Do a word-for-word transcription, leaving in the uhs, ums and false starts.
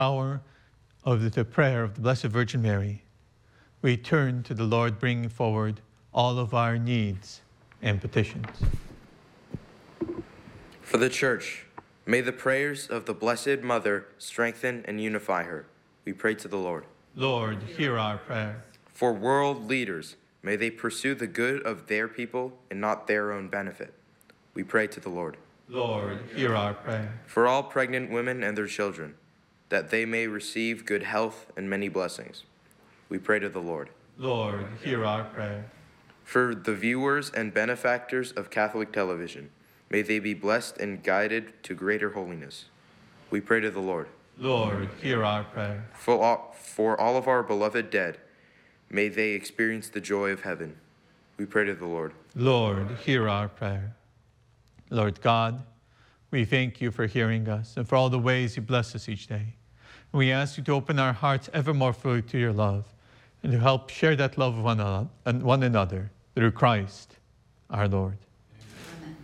hour of the prayer of the Blessed Virgin Mary, we turn to the Lord, bringing forward all of our needs and petitions. For the Church, may the prayers of the Blessed Mother strengthen and unify her. We pray to the Lord. Lord, hear our prayer. For world leaders, may they pursue the good of their people and not their own benefit. We pray to the Lord. Lord, hear our prayer. For all pregnant women and their children, that they may receive good health and many blessings. We pray to the Lord. Lord, hear our prayer. For the viewers and benefactors of Catholic television, may they be blessed and guided to greater holiness. We pray to the Lord. Lord, hear our prayer. For all, for all of our beloved dead, may they experience the joy of heaven. We pray to the Lord. Lord, hear our prayer. Lord God, we thank you for hearing us and for all the ways you bless us each day. We ask you to open our hearts ever more fully to your love and to help share that love with one another through Christ our Lord.